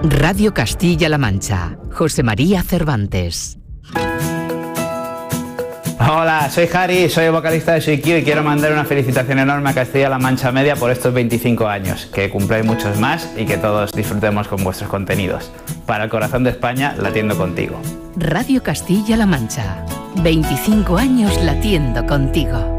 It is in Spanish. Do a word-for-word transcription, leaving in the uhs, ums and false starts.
Radio Castilla-La Mancha. José María Cervantes. Hola, soy Jari, soy el vocalista de Soy Kio y quiero mandar una felicitación enorme a Castilla-La Mancha Media por estos veinticinco años, que cumpláis muchos más y que todos disfrutemos con vuestros contenidos. Para el corazón de España, latiendo contigo. Radio Castilla-La Mancha. veinticinco años latiendo contigo.